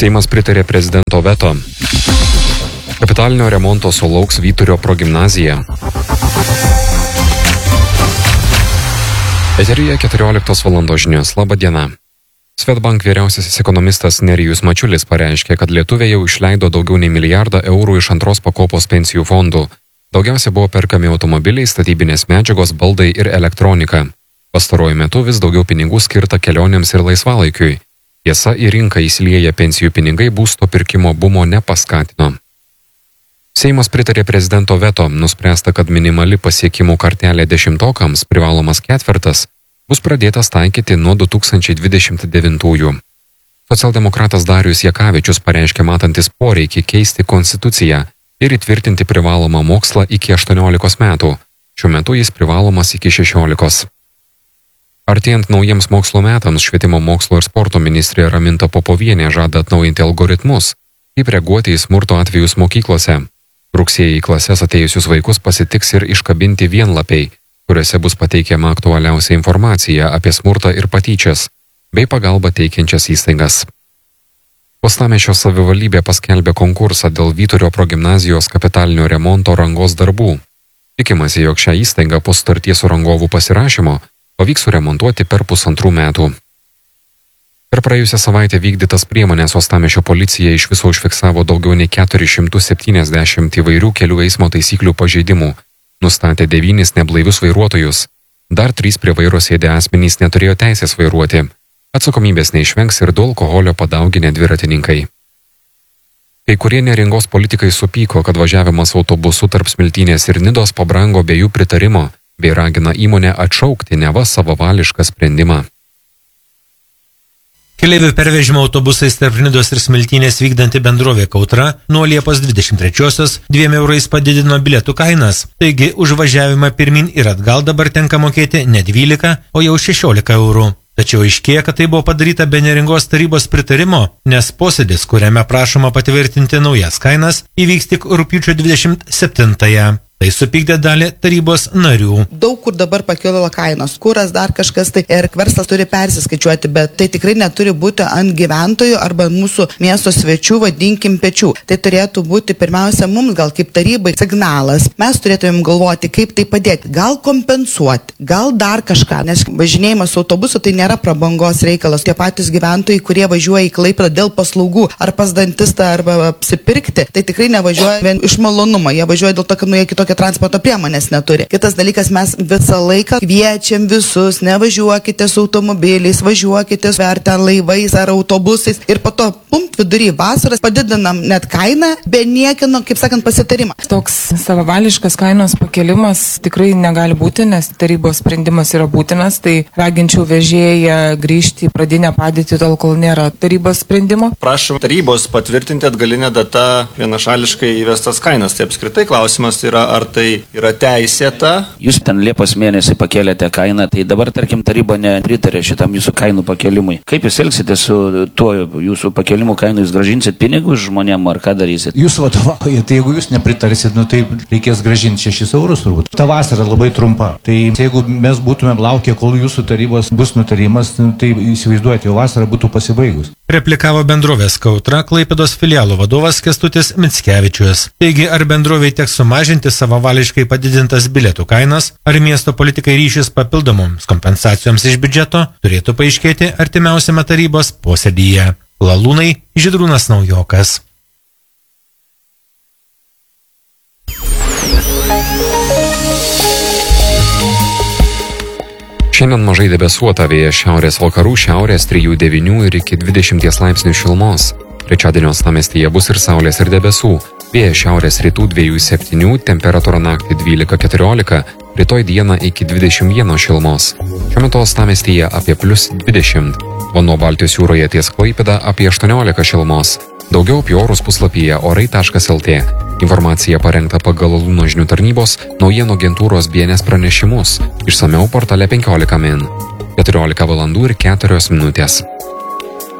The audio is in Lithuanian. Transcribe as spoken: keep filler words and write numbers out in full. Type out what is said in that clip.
Seimas pritarė prezidento veto. Kapitalinio remonto sulauks Vyturio progimnazija. Eteryje keturioliktos valandos žinios. Labą dieną. Swedbank vyriausiasis ekonomistas Nerijus Mačiulis pareiškė, kad lietuviai jau išleido daugiau nei milijardą eurų iš antros pakopos pensijų fondų. Daugiausia buvo perkami automobiliai, statybinės medžiagos, baldai ir elektronika. Pastaruoju metu vis daugiau pinigų skirta kelionėms ir laisvalaikiui. Tiesa, į rinką įsilieję pensijų pinigai būsto pirkimo bumo nepaskatino. Seimas pritarė prezidento veto, nuspręsta, kad minimali pasiekimų kartelė dešimtokams, privalomas ketvertas, bus pradėtas taikyti nuo du tūkstančiai dvidešimt devintųjų. Socialdemokratas Darius Jakavičius pareiškė matantis poreikį keisti konstituciją ir įtvirtinti privalomą mokslą iki aštuoniolikos metų. Šiuo metu jis privalomas iki šešiolikos. Artėjant naujiems mokslo metams, švietimo mokslo ir sporto ministrė Raminta Popovienė žada atnaujinti algoritmus, kaip reaguoti į smurto atvejus mokyklose. Rugsėjį į klases atėjusius vaikus pasitiks ir iškabinti vienlapiai, kuriuose bus pateikiama aktualiausia informacija apie smurtą ir patyčias, bei pagalbą teikiančias įstaigas. Uostamiesčio savivaldybė paskelbė konkursą dėl Vyturio progimnazijos kapitalinio remonto rangos darbų. Tikimasi, jog šią įstaigą po sutarties su rangovų pasirašymo pavyks suremontuoti per pusantrų metų. Per praėjusią savaitę vykdytas priemonės Uostamiesčio policija iš viso užfiksavo daugiau nei keturis šimtus septyniasdešimt įvairių kelių eismo taisyklių pažeidimų. Nustatė devynis neblaivius vairuotojus. Dar trys prie vairo sėdę asmenys neturėjo teisės vairuoti. Atsakomybės neišvengs ir du alkoholio padauginę dviratininkai. Kai kurie Neringos politikai supyko, kad važiavimas autobusu tarp Smiltynės ir Nidos pabrango be jų pritarimo, bei ragina įmonę atšaukti neva savavališką sprendimą. Keleivių pervežimo autobusais tarp Nidos ir Smiltynės vykdanti bendrovė Kautra nuo Liepos dvidešimt trečiosios dviem eurais padidino bilietų kainas. Taigi už važiavimą pirmin ir atgal dabar tenka mokėti ne dvylika, o jau šešiolika eurų. Tačiau aiškėja, kad tai buvo padaryta be Neringos tarybos pritarimo, nes posėdis, kuriame prašoma patvirtinti naujas kainas, įvyks tik rugpjūčio dvidešimt septintąją. Tai supykdė dalį tarybos narių. Daug kur dabar pakilo kainos, kuras dar kažkas, tai ir verslas turi persiskaičiuoti, bet tai tikrai neturi būti ant gyventojų arba mūsų miesto svečių, vadinkim, pečių. Tai turėtų būti pirmiausia mums gal kaip tarybai signalas. Mes turėtumėm galvoti, kaip tai padėti. Gal kompensuoti, gal dar kažką, nes važinėjimas autobusu tai nėra prabangos reikalas. Tie patys gyventojai, kurie važiuoja į Klaipėdą dėl paslaugų ar pas dantistą arba apsipirkti, tai tikrai nevažiuoja vien iš malonumo. Jie važiuoja dėl to, kad nu jie kitokią transporto priemonės neturi. Kitas dalykas, mes visą laiką kviečiam visus, nevažiuokite su automobiliais, važiuokite ar ten laivais ar autobusais ir po to pumpt vidury vasaros padidinam net kainą, be niekino, kaip sakant, pasitarimą. Toks savavališkas kainos pakelimas tikrai negali būti, nes tarybos sprendimas yra būtinas, tai raginčiau vežėją grįžti į pradinę padėtį tol, kol nėra tarybos sprendimo. Prašom tarybos patvirtinti atgalinę datą vienašališkai įvestas kainas. Tai apskritai klausimas yra, ar tai yra teisėta. Jūs ten Liepos mėnesį pakėlėte kainą, tai dabar, tarkim, taryba nepritarė šitam jūsų kainų pakelimui. Kaip jūs elgsite su tuo jūsų pakelimu kainų? Jūs gražinsit pinigus žmonėm ar ką darysit? Jūs vadovaujate, jeigu jūs nepritarsit, nu tai reikės gražinti šešis eurus turbūt. Ta vasara labai trumpa. Tai jeigu mes būtumėm laukę, kol jūsų tarybos bus nutarimas, tai įsivaizduojate, jau vasara būtų pasibaigus. Replikavo bendrovės Kautra Klaipėdos filialo vadovas Kęstutis Mickevičius. Taigi, ar bendrovei teks sumažinti savavališkai padidintas bilietų kainas, ar miesto politikai ryšis papildomoms kompensacijoms iš biudžeto, turėtų paaiškėti artimiausiame tarybos posėdyje. Lalūnai, Žydrūnas Naujokas. Šiandien mažai debesuota, vėjas šiaurės vakarų, šiaurės trijų devynių ir iki dvidešimties laipsnių šilumos. Trečiadienio uostamiestyje bus ir saulės ir debesų. Vėjas šiaurės rytų dviejų septynių, temperatūra naktį dvylika keturiolika, rytoj dieną iki dvidešimt vieno šilumos. Šiuo metu uostamiestyje apie plius dvidešimt. Vanduo Baltijos jūroje ties Klaipėda apie aštuoniolika šilumos. Daugiau apie orus puslapyje orai taškas lt. Informacija parengta pagal Lalūno žinių tarnybos naujienų agentūros B N S pranešimus. Išsamiau portale penkiolika min. keturiolika valandų ir keturios minutės.